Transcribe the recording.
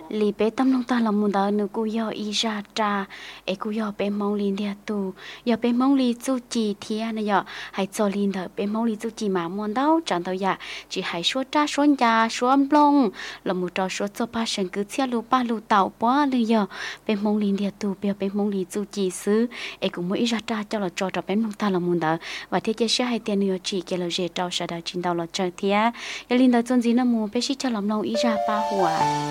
lì bé tâm long ta là muốn đó nữ cô yo y ra trà ấy cô yo bé mong linh địa tu yo bé mong linh chu chỉ thì anh yo hay cho linh đó bé mong linh chu chỉ mà muốn đâu chẳng đâu ya chỉ hay số tra số nhà số long là một trò số cho ba sinh cứ chia lu ba lu tàu quáเลยyo bé mong linh địa tu bé mong linh chu chỉ xứ ấy cũng mới ra trà cho là trò bé mong ta là muốn đó và thế chế sẽ hay tiền nhiều chỉ cái là dễ trao sẽ đã chín đầu là chơi thì á linh đó chân gì nó mua bé chỉ cho làm long y ra ba hùa